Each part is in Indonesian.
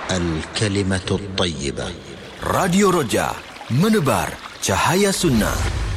الكلمة الطيبة. Radio Roja, menebar cahaya sunnah.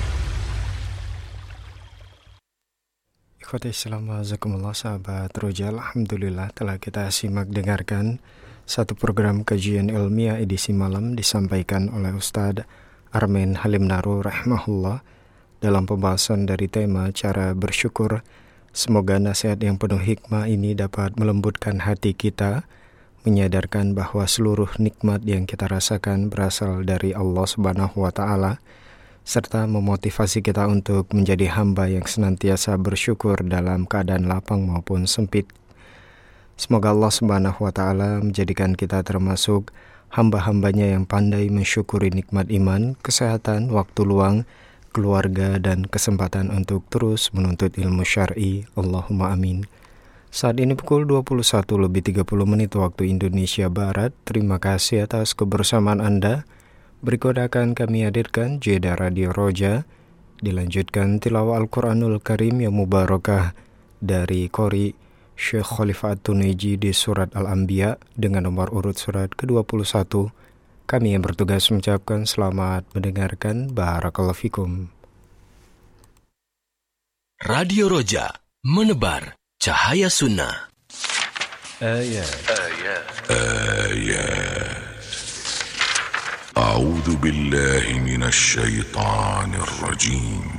Ikhwati Islam, azakumullah sahabat Roja, alhamdulillah telah kita simak dengarkan satu program kajian ilmiah edisi malam disampaikan oleh Ustadz Armen Halim Naru rahimahullah dalam pembahasan dari tema cara bersyukur. Semoga nasihat yang penuh hikmah ini dapat melembutkan hati kita, menyadarkan bahwa seluruh nikmat yang kita rasakan berasal dari Allah Subhanahu wa Ta'ala, serta memotivasi kita untuk menjadi hamba yang senantiasa bersyukur dalam keadaan lapang maupun sempit. Semoga Allah Subhanahu wa Ta'ala menjadikan kita termasuk hamba-hambanya yang pandai mensyukuri nikmat iman, kesehatan, waktu luang, keluarga, dan kesempatan untuk terus menuntut ilmu syar'i. Allahumma amin. Saat ini pukul 21:30 waktu Indonesia Barat. Terima kasih atas kebersamaan Anda. Berikut akan kami hadirkan jeda Radio Roja, dilanjutkan tilawah Al-Quranul Karim yang mubarakah dari Qori Syekh Khalifah At-Tunaiji di surat Al-Anbiya dengan nomor urut surat ke-21. Kami yang bertugas mengucapkan selamat mendengarkan. Barakallahu fikum. Radio Roja, menebar cahaya sunnah. Ayat. A'udzu billahi minasy syaithanir rajim.